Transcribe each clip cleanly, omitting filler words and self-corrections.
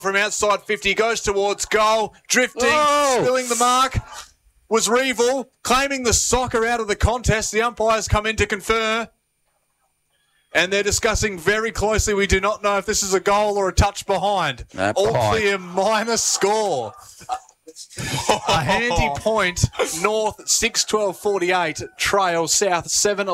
from outside 50, goes towards goal, drifting, spilling the mark. Was Reevil claiming the soccer out of the contest. The umpires come in to confer. And they're discussing very closely. We do not know if this is a goal or a touch behind. All clear, minus score. A handy point. North 6-12-48. Trail South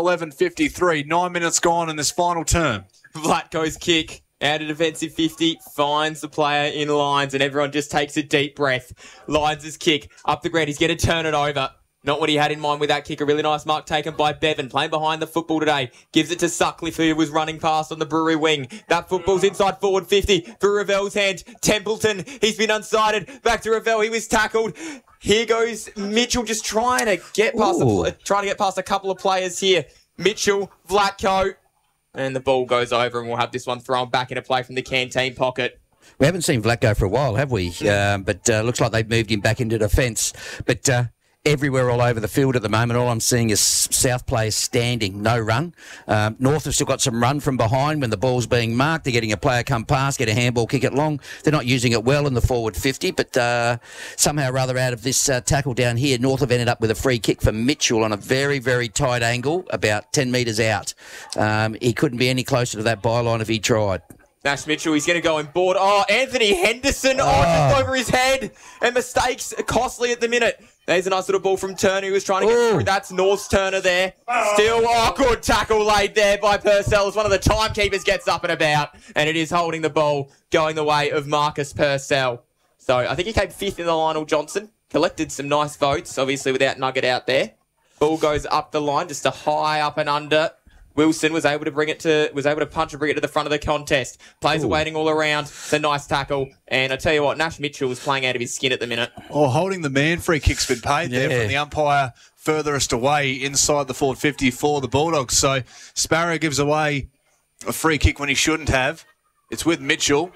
7-11-53. 9 minutes gone in this final term. Vlatko's kick out of defensive 50, finds the player in lines, and everyone just takes a deep breath. Lyons' kick up the ground. He's going to turn it over. Not what he had in mind with that kick. A really nice mark taken by Bevan, playing behind the football today. Gives it to Sutcliffe, who was running past on the Brewery wing. That football's inside forward 50 for Ravel's hand. Templeton, he's been unsighted. Back to Ravel. He was tackled. Here goes Mitchell, just trying to get past a couple of players here. Mitchell, Vlatko. And the ball goes over, and we'll have this one thrown back into play from the canteen pocket. We haven't seen Vlatko for a while, have we? But looks like they've moved him back into defence. But everywhere all over the field at the moment, all I'm seeing is South players standing, no run. North have still got some run from behind when the ball's being marked. They're getting a player come past, get a handball, kick it long. They're not using it well in the forward 50, but somehow or other out of this tackle down here, North have ended up with a free kick for Mitchell on a very, very tight angle, about 10 metres out. He couldn't be any closer to that byline if he tried. Nash Mitchell, he's going to go in board. Oh, Anthony Henderson, just over his head. And mistakes costly at the minute. There's a nice little ball from Turner, who was trying to get through. That's North's Turner there. Still, good tackle laid there by Purcell as one of the timekeepers gets up and about. And it is holding the ball, going the way of Marcus Purcell. So I think he came fifth in the Lionel Johnson. Collected some nice votes, obviously without Nugget out there. Ball goes up the line, just a high up and under. Wilson was able to punch and bring it to the front of the contest. Players are waiting all around. It's a nice tackle. And I tell you what, Nash Mitchell was playing out of his skin at the minute. Oh, holding the man free kick's been paid there from the umpire furthest away inside the forward 50 for the Bulldogs. So Sparrow gives away a free kick when he shouldn't have. It's with Mitchell.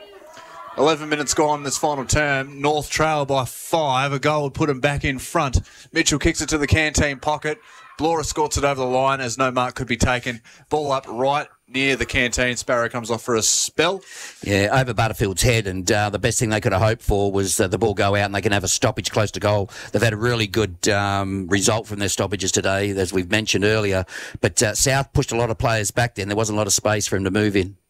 11 minutes gone in this final term. North trail by 5. A goal would put him back in front. Mitchell kicks it to the canteen pocket. Blora escorts it over the line as no mark could be taken. Ball up right near the canteen. Sparrow comes off for a spell. Yeah, over Butterfield's head, and the best thing they could have hoped for was the ball go out and they can have a stoppage close to goal. They've had a really good result from their stoppages today, as we've mentioned earlier. But South pushed a lot of players back then. There wasn't a lot of space for him to move in.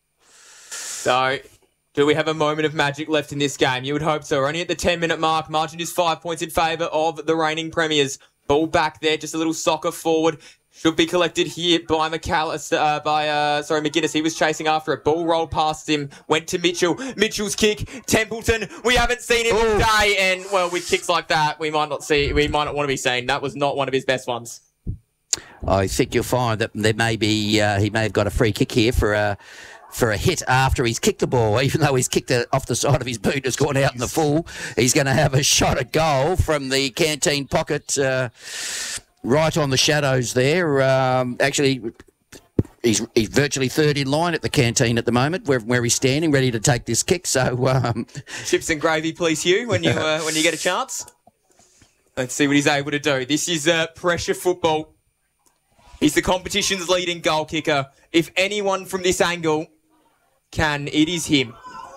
So, do we have a moment of magic left in this game? You would hope so. We're only at the 10-minute mark. Margin is 5 points in favour of the reigning premiers. Ball back there, just a little soccer forward. Should be collected here by McGuinness. He was chasing after it. Ball rolled past him, went to Mitchell. Mitchell's kick. Templeton. We haven't seen him today, and well, with kicks like that, we might not want to be seeing. That was not one of his best ones. I think you'll find that there may be he may have got a free kick here for a hit after he's kicked the ball, even though he's kicked it off the side of his boot, has gone out in the full. He's going to have a shot at goal from the canteen pocket, right on the shadows there. Actually, he's virtually third in line at the canteen at the moment, where he's standing, ready to take this kick. So chips and gravy, please, Hugh, when you get a chance. Let's see what he's able to do. This is pressure football. He's the competition's leading goal kicker. If anyone from this angle can, it is him.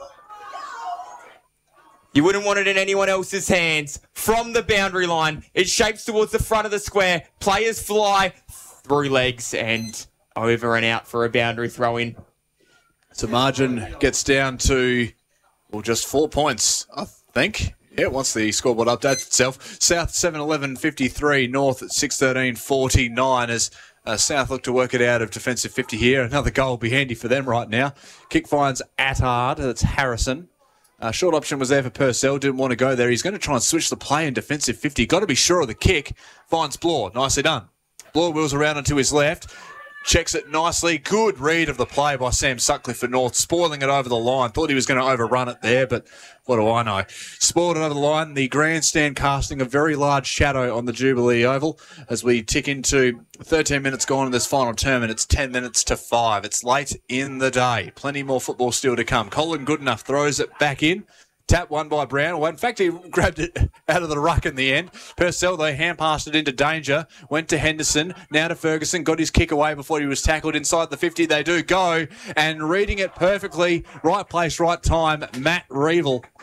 You wouldn't want it in anyone else's hands. From the boundary line, it shapes towards the front of the square. Players fly through legs and over and out for a boundary throw-in. So margin gets down to, just 4 points, I think. Yeah, once the scoreboard updates itself. South 7-11-53, North at 6-13-49 as South look to work it out of defensive 50 here. Another goal will be handy for them right now. Kick finds Attard. That's Harrison. Short option was there for Purcell. Didn't want to go there. He's going to try and switch the play in defensive 50. Got to be sure of the kick. Finds Blore. Nicely done. Blore wheels around onto his left. Checks it nicely. Good read of the play by Sam Sutcliffe for North. Spoiling it over the line. Thought he was going to overrun it there, but what do I know? Spoiled it over the line. The grandstand casting a very large shadow on the Jubilee Oval as we tick into 13 minutes gone in this final term, and it's 10 minutes to 5. It's late in the day. Plenty more football still to come. Colin Goodenough throws it back in. Tap won by Brown. Well, in fact, he grabbed it out of the ruck in the end. Purcell, though, hand-passed it into danger. Went to Henderson. Now to Ferguson. Got his kick away before he was tackled inside the 50. They do go. And reading it perfectly. Right place, right time. Matt Reevil